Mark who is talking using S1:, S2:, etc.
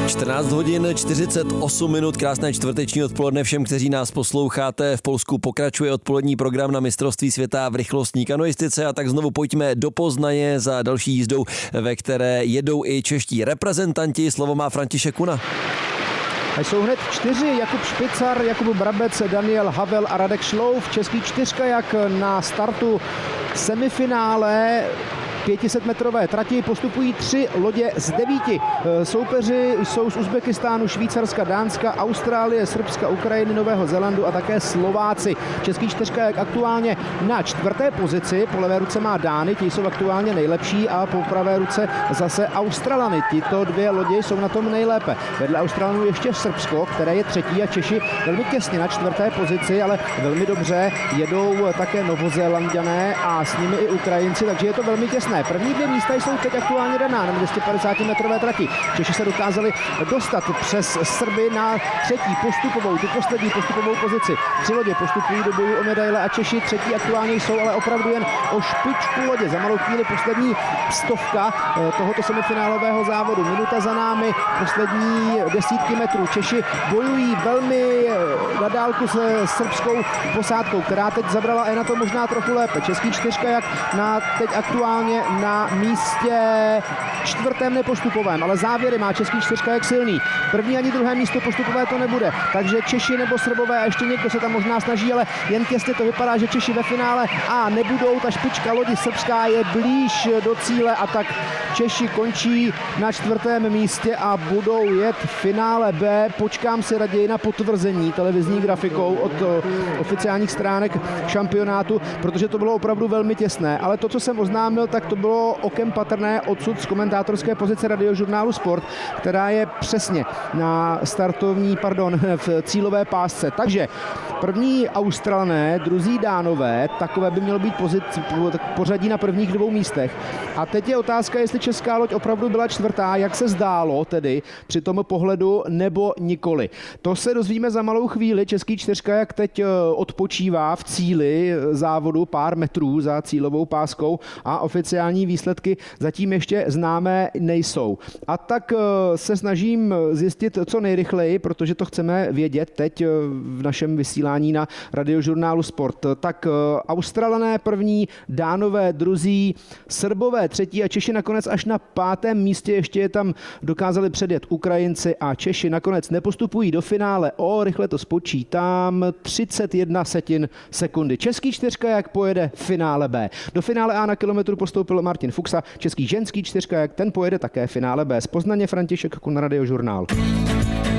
S1: 14 hodin 48 minut, krásné čtvrteční odpoledne všem, kteří nás posloucháte. V Polsku pokračuje odpolední program na mistrovství světa v rychlostní kanoistice a tak znovu pojďme do Poznaně za další jízdou, ve které jedou i čeští reprezentanti. Slovo má František Kuna.
S2: A jsou hned 4, Jakub Špicar, Jakub Brabec, Daniel Havel a Radek Šlouf. Český čtyřkajak na startu semifinále 500-metrové trati postupují 3 lodě z 9. Soupeři jsou z Uzbekistánu, Švýcarska, Dánska, Austrálie, Srbska, Ukrajiny, Nového Zélandu a také Slováci. Český čtyřkajak aktuálně na 4. pozici, po levé ruce má Dány, ti jsou aktuálně nejlepší a po pravé ruce zase Australany. Tyto 2 lodě jsou na tom nejlépe. Vedle Australanů ještě Srbsko, které je 3. a Češi velmi těsně na 4. pozici, ale velmi dobře jedou také Novozélanďané a s nimi i Ukrajinci, takže je to velmi těsné. První 2 místa jsou teď aktuálně daná na 250-metrové trati. Češi se dokázali dostat přes Srby na 3. postupovou, tu poslední postupovou pozici. 3 lodě postupují do boju o medaile a Češi 3. aktuálně jsou, ale opravdu jen o špičku lodě. Za malou chvíli poslední 100 tohoto semifinálového závodu. Minuta za námi, poslední desítky metrů. Češi bojují velmi na dálku se srbskou posádkou, která teď zabrala a je na to možná trochu lépe. Český čtyřkajak teď aktuálně na místě 4. nepostupovém, ale závěry má český čtyřkajak silný. První ani 2. místo postupové to nebude, takže Češi nebo Srbové a ještě někdo se tam možná snaží, ale jen těsně to vypadá, že Češi ve finále nebudou. Ta špička lodi srbská je blíž do cíle a tak Češi končí na 4. místě a budou jet v finále B. Počkám si raději na potvrzení televizní grafikou od oficiálních stránek šampionátu, protože to bylo opravdu velmi těsné, ale to, co jsem oznámil, tak to bylo okem patrné odsud z komentátorské pozice Radiožurnálu Sport, která je přesně na v cílové pásce. Takže první Australané, druzí Dánové, takové by mělo být pořadí na prvních 2 místech. A teď je otázka, jestli česká loď opravdu byla 4., jak se zdálo tedy při tom pohledu, nebo nikoli. To se dozvíme za malou chvíli. Český čtyřkajak teď odpočívá v cíli závodu pár metrů za cílovou páskou a oficiální výsledky zatím ještě známé nejsou. A tak se snažím zjistit co nejrychleji, protože to chceme vědět teď v našem vysílání na Radiožurnálu Sport. Tak Australané první, Dánové druzí, Srbové 3. a Češi nakonec až na 5. místě, ještě je tam dokázali předjet Ukrajinci a Češi nakonec nepostupují do finále. Rychle to spočítám, 31 sekundy. Český čtyřkajak pojede v finále B. Do finále A na kilometru postoupil Martin Fuchsa, český ženský čtyřkajak, ten pojede také finále B. Z Poznaně František Kun, Radiožurnál.